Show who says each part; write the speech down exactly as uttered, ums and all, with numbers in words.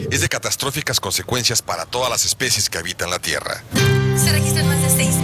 Speaker 1: es de catastróficas consecuencias para todas las especies que habitan la Tierra.
Speaker 2: Se registran más de seis